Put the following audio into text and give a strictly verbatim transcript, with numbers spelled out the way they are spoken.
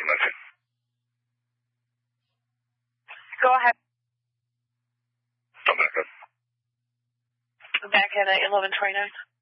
the message. Go ahead. I'm back up. Back at uh, eleven twenty-nine.